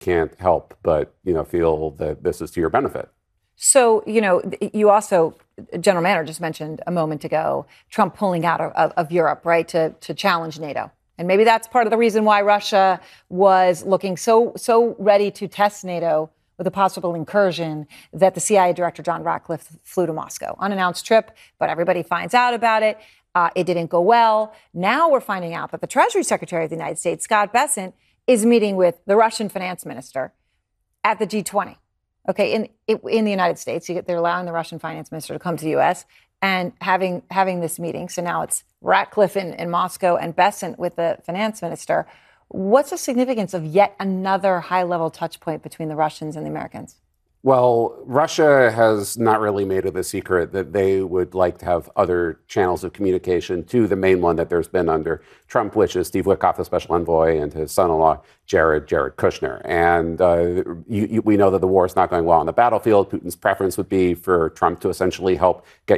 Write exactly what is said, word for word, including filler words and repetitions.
can't help but, you know, feel that this is to your benefit. So, you know, you also, General Manner just mentioned a moment ago, Trump pulling out of, of, of Europe, right, to, to challenge NATO. And maybe that's part of the reason why Russia was looking so so ready to test NATO with a possible incursion that the C I A director, John Ratcliffe, flew to Moscow. Unannounced trip, but everybody finds out about it. Uh, it didn't go well. Now we're finding out that the Treasury Secretary of the United States, Scott Bessent, is meeting with the Russian finance minister at the G twenty. Okay, in in the United States, you get, they're allowing the Russian finance minister to come to the U S and having having this meeting. So now it's Ratcliffe in, in Moscow and Bessent with the finance minister. What's the significance of yet another high-level touch point between the Russians and the Americans? Well, Russia has not really made it a secret that they would like to have other channels of communication to the main one that there's been under Trump, which is Steve Witkoff, the special envoy, and his son-in-law, Jared, Jared Kushner. And uh, you, you, we know that the war is not going well on the battlefield. Putin's preference would be for Trump to essentially help get